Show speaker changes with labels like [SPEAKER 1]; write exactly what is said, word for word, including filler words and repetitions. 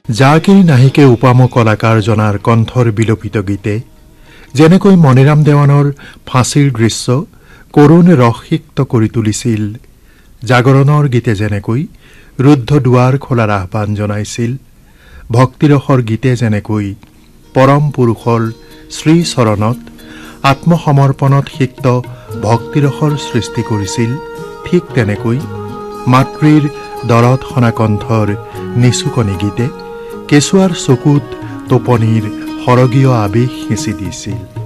[SPEAKER 1] জাকিৰ নাহিকে উপাম কলাকাৰ জনাৰ কণ্ঠৰ বিলোপিত গীতে যেনেকৈ মণিৰাম দেৱানৰ ফাঁচীৰ দৃশ্য কৰুণ ৰসিক্ত কৰি তুলিছিল, জাগৰণৰ গীতে যেনেকৈ ৰুদ্ধ দুৱাৰ খোলাৰ আহ্বান জনাইছিল, ভক্তিৰসৰ গীতে যেনেকৈ পৰম পুৰুষৰ শ্ৰীচৰণত আত্মসমৰ্পণত সিক্ত ভক্তিৰসৰ সৃষ্টি কৰিছিল, ঠিক তেনেকৈ মাতৃৰ দৰত সনা কণ্ঠৰ নিচুকনি গীতে কেঁচুৱাৰ চকুত টোপনিৰ সৰগীয় আবেশ সিঁচি দিছিল।